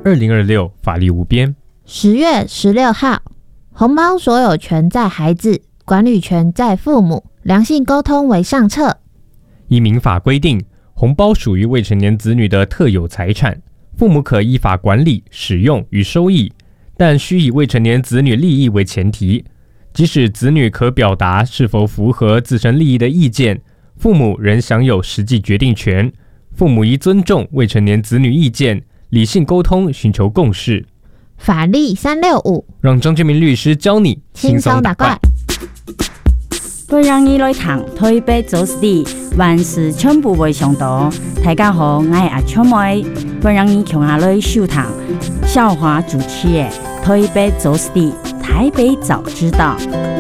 2026法律无边。 10月16号，红包所有权在孩子，管理权在父母，良性沟通为上策。 依民法规定，红包属于未成年子女的特有财产，父母可依法管理、使用与收益，但需以未成年子女利益为前提。即使子女可表达是否符合自身利益的意见，父母仍享有实际决定权。父母宜尊重未成年子女意見，理性沟通，寻求共識。 法律365， 讓張志明律師教你輕鬆打怪。 本人已來談台北做事，萬事全部為上道。大家好，我係阿秋妹。本人已從下來收談笑話主持嘅台北做事，台北早知道。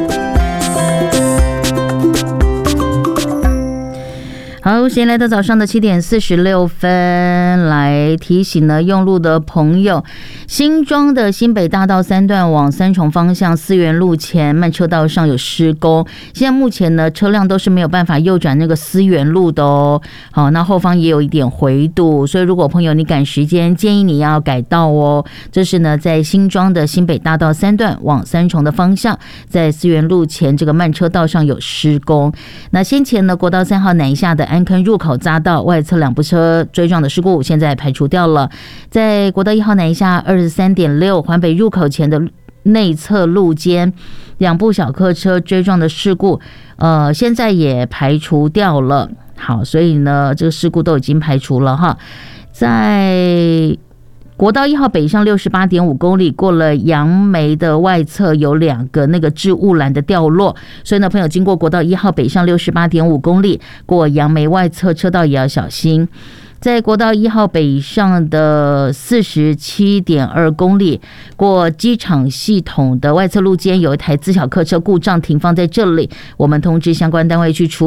好，现在来到早上的7点46分，来提醒呢用路的朋友，新庄的新北大道3段往三重方向思源路前慢车道上有施工，现在目前呢车辆都是没有办法右转那个思源路的哦。好，那后方也有一点回堵，所以如果朋友你赶时间，建议你要改道哦。这是呢在新庄的新北大道3段往三重的方向，在思源路前这个慢车道上有施工。那先前呢国道3号南下的安坑入口匝道外侧两部车追撞的事故现在排除掉了，在国道1号南下 23.6 环北入口前的内侧路肩两部小客车追撞的事故现在也排除掉了。好，所以呢这个事故都已经排除了哈。在国道1号北上 68.5 公里，过了杨梅的外侧有2个那个置物栏的掉落，所以呢朋友经过国道1号北上 68.5 公里过杨梅外侧车道也要小心。在国道1号北上的 47.2 公里过机场系统的外侧路肩有一台自小客车故障停放在这里，我们通知相关单位去处理。